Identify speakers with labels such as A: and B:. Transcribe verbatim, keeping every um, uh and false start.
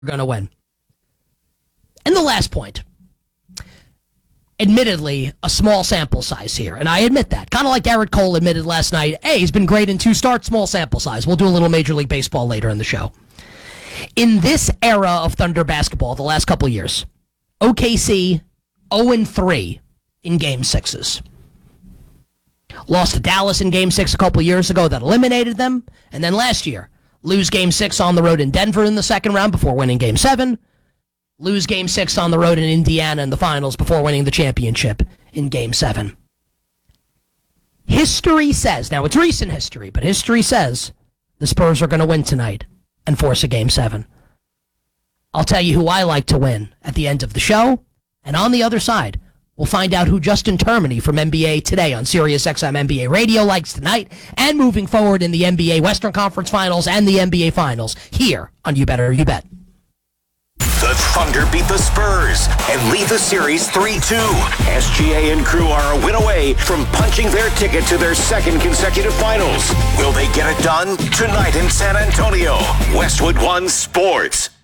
A: going to win. And the last point. Admittedly, a small sample size here, and I admit that. Kind of like Garrett Cole admitted last night, hey, he's been great in two starts, small sample size. We'll do a little Major League Baseball later in the show. In this era of Thunder basketball, the last couple years, O K C oh and three in Game sixes. Lost to Dallas in Game six a couple years ago that eliminated them, and then last year, lose Game six on the road in Denver in the second round before winning Game seven. Lose Game six on the road in Indiana in the finals before winning the championship in Game seven. History says, now it's recent history, but history says the Spurs are going to win tonight and force a Game seven. I'll tell you who I like to win at the end of the show, and on the other side, we'll find out who Justin Termini from N B A Today on SiriusXM N B A Radio likes tonight, and moving forward in the N B A Western Conference Finals and the N B A Finals here on You Better You Bet.
B: The Thunder beat the Spurs and lead the series three two. S G A and crew are a win away from punching their ticket to their second consecutive finals. Will they get it done? Tonight in San Antonio, Westwood One Sports.